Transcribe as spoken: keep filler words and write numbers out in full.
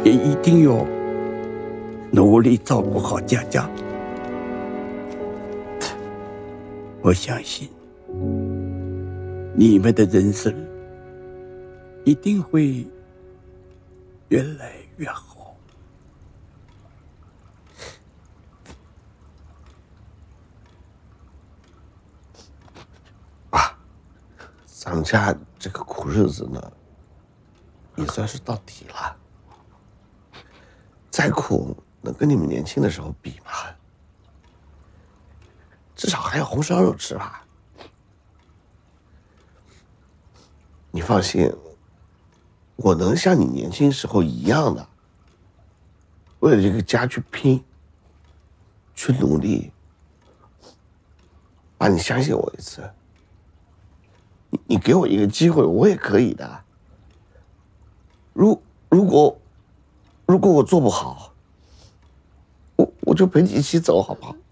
也一定要努力照顾好佳佳。我相信你们的人生一定会越来越好。 爸，咱们家这个苦日子呢，也算是到底了。再苦能跟你们年轻的时候比吗？至少还有红烧肉吃吧。你放心，我能像你年轻时候一样的，为了这个家去拼，去努力。爸，你相信我一次，你你给我一个机会，我也可以的。如如果如果我做不好，我我就陪你一起走，好不好？